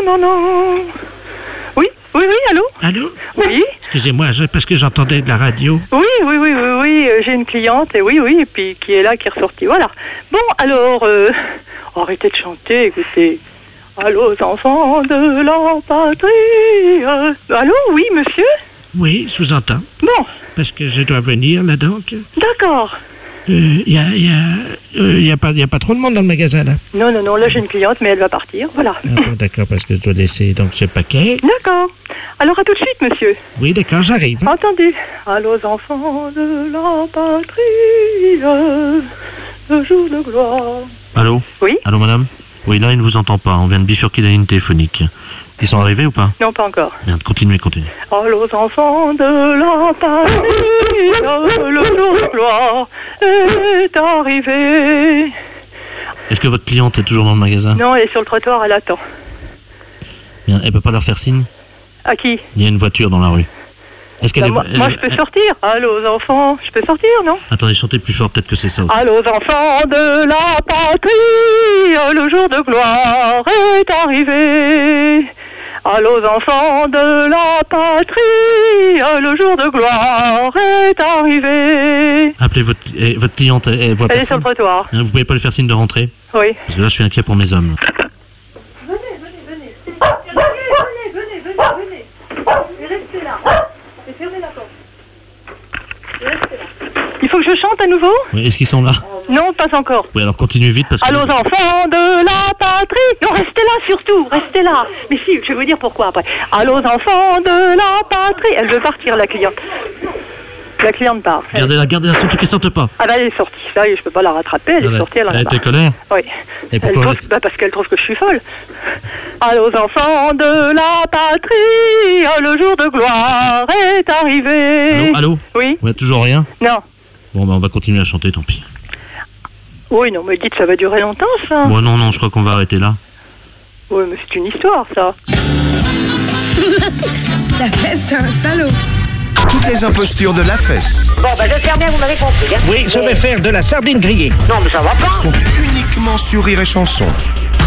non. Oui, allô? Allô? Oui. Excusez-moi, parce que j'entendais de la radio. Oui, j'ai une cliente, et puis qui est là, qui est ressortie, voilà. Bon, alors, arrêtez de chanter, écoutez. Allô, enfants de la patrie. Allô, oui, monsieur? Oui, je vous entends. Bon. Parce que je dois venir, là, donc. D'accord. Il y a pas trop de monde dans le magasin, là. Non, là, j'ai une cliente, mais elle va partir, voilà. Ah, bon, d'accord, parce que je dois laisser, donc, ce paquet. D'accord. Alors, à tout de suite, monsieur. Oui, d'accord, j'arrive. Attendez. Allô, enfants de la patrie, le jour de gloire. Allô? Oui? Allô, madame? Oui, là, il ne vous entend pas. On vient de bifurquer la ligne téléphonique. Ils sont arrivés ou pas? Non, pas encore. Bien, continuez. Allô, enfants de la patrie, le jour de gloire est arrivé. Est-ce que votre cliente est toujours dans le magasin? Non, elle est sur le trottoir, elle attend. Bien, elle peut pas leur faire signe? À qui? Il y a une voiture dans la rue. Est-ce qu'elle moi, je peux sortir. Allô, enfants, je peux sortir, non? Attendez, chantez plus fort, peut-être que c'est ça aussi. Allô, enfants de la patrie, le jour de gloire est arrivé. Allô, enfants de la patrie, le jour de gloire est arrivé. Appelez votre cliente, elle voit Elle est personne. sur le trottoir. Vous pouvez pas lui faire signe de rentrer? Oui. Parce que là, je suis inquiet pour mes hommes. Venez. Et restez là. Et fermez la porte. Et restez là. Il faut que je chante à nouveau? Oui, est-ce qu'ils sont là? Non, pas encore. Oui, alors continuez vite parce que... Allô, enfants de la patrie. Non, restez là surtout, restez là. Mais si, je vais vous dire pourquoi après. Allô, enfants de la patrie. Elle veut partir, la cliente. La cliente part. Gardez-la, surtout qu'elle sorte pas. Ah bah elle est sortie, ça y est, je peux pas la rattraper, elle est sortie, elle en a Elle marre. était colère? Oui. Et pourquoi Parce qu'elle trouve que je suis folle. Allô, enfants de la patrie, le jour de gloire est arrivé. Allô? Oui? Ouais, toujours rien? Non. Bon, bah on va continuer à chanter, tant pis. Oui, non, mais dites, ça va durer longtemps, ça? Bon, non, je crois qu'on va arrêter là. Oui, mais c'est une histoire, ça. La fesse, c'est un salaud. Toutes les impostures de la fesse Bon, ben j'espère bien que vous m'avez compris. Hein. Oui, je vais faire de la sardine grillée. Non, mais ça va pas. sont uniquement sur Rire et Chanson.